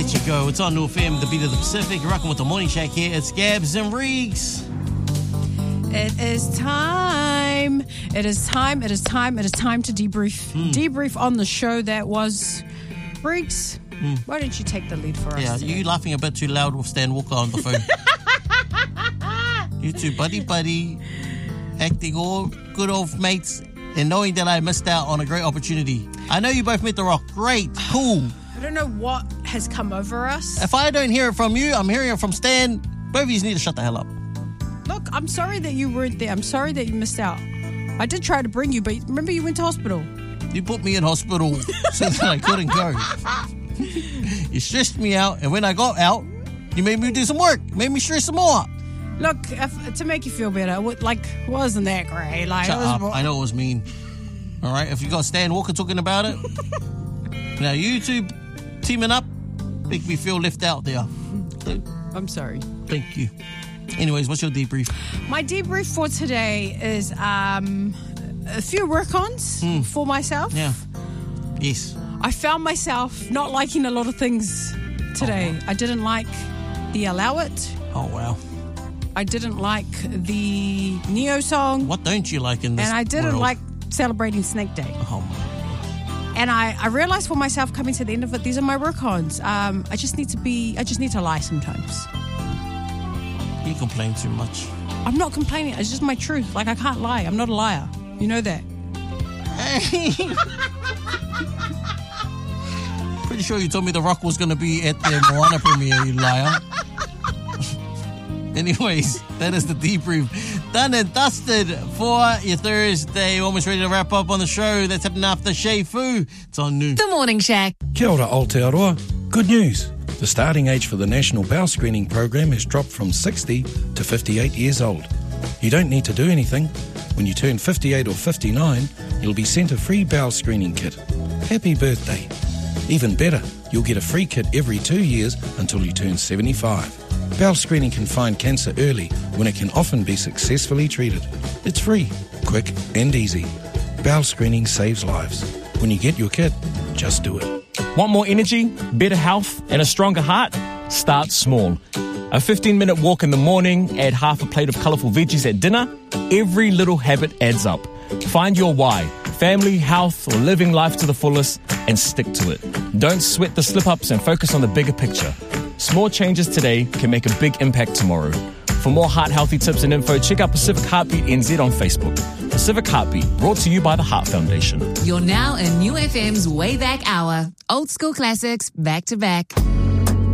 let you go. It's on New FM, the beat of the Pacific. You're rocking with the Morning Shack here. It's Gabs and Reeks. It is time. It is time to debrief. Debrief on the show that was. Reeks, why don't you take the lead for us? Yeah, you laughing a bit too loud with Stan Walker on the phone. You two buddy, acting all good old mates and knowing that I missed out on a great opportunity. I know you both met The Rock. Great, cool. I don't know what has come over us. If I don't hear it from you, I'm hearing it from Stan. Both of you need to shut the hell up. Look, I'm sorry that you weren't there. I'm sorry that you missed out. I did try to bring you, but remember you went to hospital. You put me in hospital so that I couldn't go. You stressed me out, and when I got out, you made me do some work. Made me stress some more. Look, to make you feel better, wasn't that great? Like, shut up. I know it was mean. All right, if you got Stan Walker talking about it, now you two teaming up make me feel left out there. I'm sorry. Thank you. Anyways, what's your debrief? My debrief for today is a few work-ons for myself. Yeah. Yes. I found myself not liking a lot of things today. I didn't like the Allow It. Oh, wow. I didn't like the Neo song. What don't you like in this And I didn't world? like celebrating Snake Day. Oh, my. And I realized for myself coming to the end of it, these are my work-ons. I just need to lie sometimes. You complain too much. I'm not complaining. It's just my truth. Like, I can't lie. I'm not a liar. You know that. Pretty sure you told me The Rock was going to be at the Moana premiere, you liar. Anyways, that is the debrief. Done and dusted for your Thursday. Almost ready to wrap up on the show. That's happening after Shea Fu. It's on New. The Morning Shack. Kia ora, Aotearoa. Good news. The starting age for the National Bowel Screening Program has dropped from 60 to 58 years old. You don't need to do anything. When you turn 58 or 59, you'll be sent a free bowel screening kit. Happy birthday. Even better, you'll get a free kit every 2 years until you turn 75. Bowel screening can find cancer early when it can often be successfully treated. It's free, quick and easy. Bowel screening saves lives. When you get your kit, just do it. Want more energy, better health, and a stronger heart? Start small. A 15-minute walk in the morning, add half a plate of colourful veggies at dinner. Every little habit adds up. Find your why, family, health, or living life to the fullest, and stick to it. Don't sweat the slip-ups and focus on the bigger picture. Small changes today can make a big impact tomorrow. For more heart-healthy tips and info, check out Pacific Heartbeat NZ on Facebook. Pacific Heartbeat, brought to you by the Heart Foundation. You're now in New FM's Way Back Hour. Old school classics, back to back.